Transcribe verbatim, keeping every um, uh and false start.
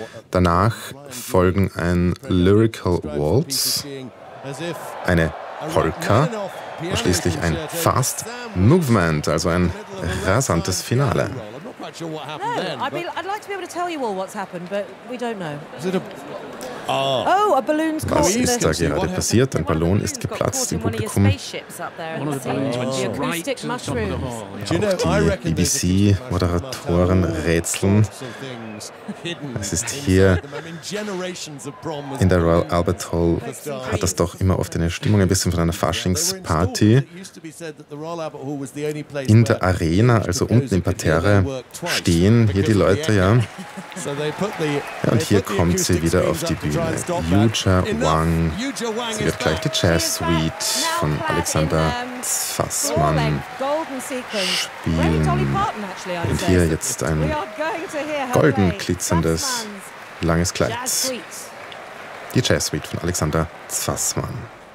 Danach folgen ein Lyrical Waltz, eine Polka und schließlich ein Fast Movement, also ein rasantes Finale. Was ist da gerade passiert? Ein Ballon ist geplatzt im Publikum. Auch die B B C-Moderatoren rätseln. Es ist hier in der Royal Albert Hall, hat das doch immer oft eine Stimmung, ein bisschen von einer Faschingsparty. In der Arena, also unten im Parterre, stehen hier die Leute, ja. Ja, und hier kommt sie wieder auf die Bühne. Yuja Wang. Sie wird gleich die Jazz Suite von Alexander Zfassmann spielen. Und hier jetzt ein golden glitzerndes, langes Kleid. Die Jazz Suite von Alexander Zfassmann.